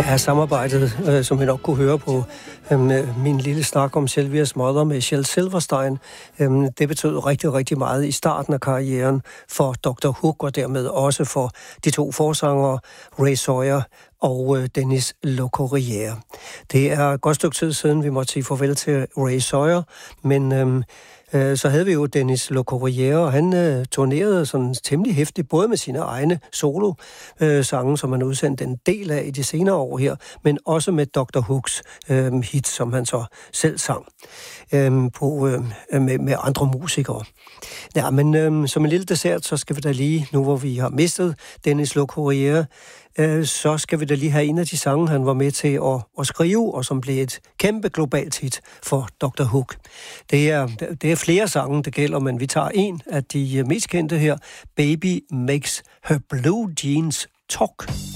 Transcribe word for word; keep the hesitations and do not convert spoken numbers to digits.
Ja, samarbejdet, øh, som vi nok kunne høre på øh, min lille snak om Sylvias Mother med Shel Silverstein, øh, det betød rigtig, rigtig meget i starten af karrieren for doktor Hook, og dermed også for de to forsangere, Ray Sawyer og øh, Dennis Locorriere. Det er et godt stykke tid siden, vi måtte sige farvel til Ray Sawyer, men øh, så havde vi jo Dennis Locorriere, og han øh, turnerede sådan temmelig hæftigt, både med sine egne solo-sange, øh, som han udsendte en del af i de senere år her, men også med doktor Hooks øh, hit, som han så selv sang øh, på, øh, med, med andre musikere. Ja, men øh, som en lille dessert, så skal vi da lige, nu hvor vi har mistet Dennis Locorriere, øh, så skal vi da lige have en af de sange, han var med til at, at skrive, og som blev et kæmpe globalt hit for doktor Hook. Det er, det er flere sange, det gælder, men vi tager en af de mest kendte her, Baby Makes Her Blue Jeans Talk.